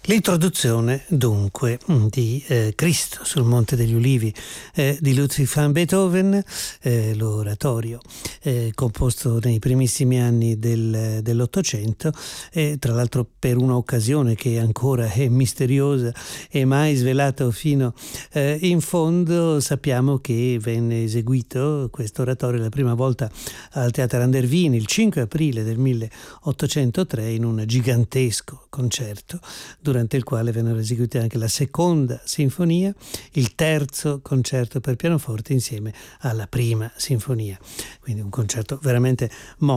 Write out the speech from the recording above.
L'introduzione dunque di Cristo sul Monte degli Ulivi di Ludwig van Beethoven, l'oratorio composto nei primissimi anni dell'Ottocento, e tra l'altro per un'occasione che ancora è misteriosa e mai svelato fino in fondo. Sappiamo che venne eseguito questo oratorio la prima volta al Teatro Andervini il 5 aprile del 1803 in un gigantesco concerto, durante il quale vennero eseguite anche la seconda sinfonia, il terzo concerto per pianoforte insieme alla prima sinfonia. Quindi un concerto veramente